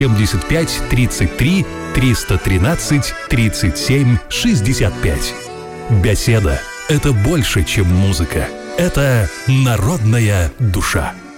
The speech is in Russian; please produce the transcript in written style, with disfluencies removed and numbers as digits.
75 33 313 37 65. Беседа – это больше, чем музыка. Это народная душа.